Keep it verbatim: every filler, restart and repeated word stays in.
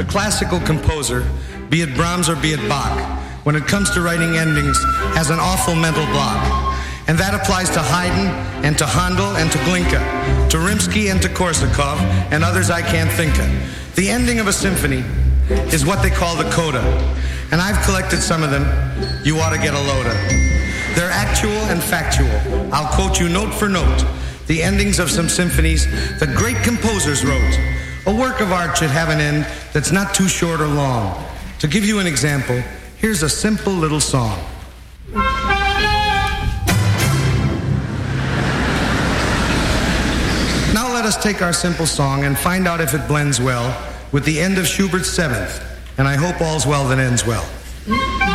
the classical composer, be it Brahms or be it Bach, when it comes to writing endings, has an awful mental block. And that applies to Haydn and to Handel and to Glinka, to Rimsky and to Korsakov, and others I can't think of. The ending of a symphony is what they call the coda, and I've collected some of them. You ought to get a load of. They're actual and factual. I'll quote you note for note the endings of some symphonies that great composers wrote. A work of art should have an end that's not too short or long. To give you an example, here's a simple little song. Now let us take our simple song and find out if it blends well with the end of Schubert's Seventh, and I hope all's well that ends well.